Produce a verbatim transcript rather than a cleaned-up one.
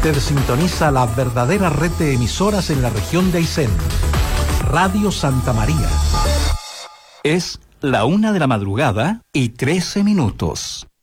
Usted sintoniza la verdadera red de emisoras en la región de Aysén. Radio Santa María. Es la una de la madrugada y trece minutos.